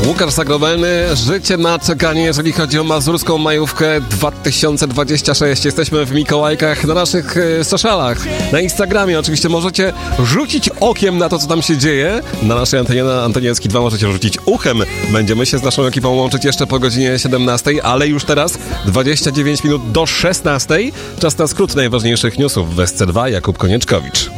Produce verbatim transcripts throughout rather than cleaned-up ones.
Łukasz Zagrobelny, życie na czekanie, jeżeli chodzi o mazurską majówkę dwa tysiące dwudziesty szósty. Jesteśmy w Mikołajkach na naszych e, socialach, na Instagramie. Oczywiście możecie rzucić okiem na to, co tam się dzieje. Na naszej antenie, na antenie S K I dwa możecie rzucić uchem. Będziemy się z naszą ekipą łączyć jeszcze po godzinie siedemnastej, ale już teraz dwadzieścia dziewięć minut do szesnastej. Czas na skrót najważniejszych newsów w S C dwa. Jakub Konieczkowicz.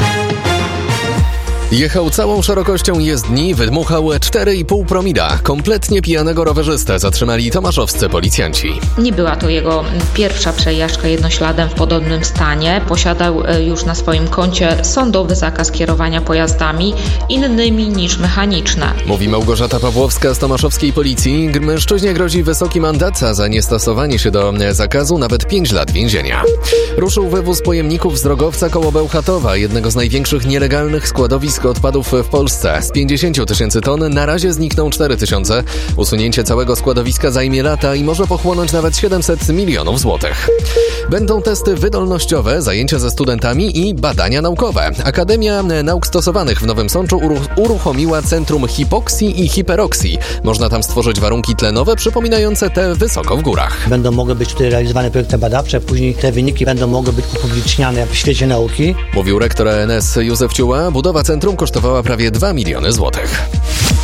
Jechał całą szerokością jezdni, wydmuchał cztery i pół promila. Kompletnie pijanego rowerzystę zatrzymali tomaszowscy policjanci. Nie była to jego pierwsza przejażdżka jednośladem w podobnym stanie. Posiadał już na swoim koncie sądowy zakaz kierowania pojazdami innymi niż mechaniczne. Mówi Małgorzata Pawłowska z tomaszowskiej policji. Mężczyźnie grozi wysoki mandat, a za niestosowanie się do zakazu nawet pięć lat więzienia. Ruszył wywóz pojemników z drogowca koło Bełchatowa, jednego z największych nielegalnych składowisk odpadów w Polsce. Z pięćdziesiąt tysięcy ton na razie znikną cztery tysiące. Usunięcie całego składowiska zajmie lata i może pochłonąć nawet siedemset milionów złotych. Będą testy wydolnościowe, zajęcia ze studentami i badania naukowe. Akademia Nauk Stosowanych w Nowym Sączu uruch- uruchomiła Centrum Hipoksji i Hiperoksji. Można tam stworzyć warunki tlenowe przypominające te wysoko w górach. Będą mogły być tutaj realizowane projekty badawcze, później te wyniki będą mogły być upubliczniane w świecie nauki. Mówił rektor A N S Józef Ciuła. Budowa centrum kosztowała prawie dwa miliony złotych.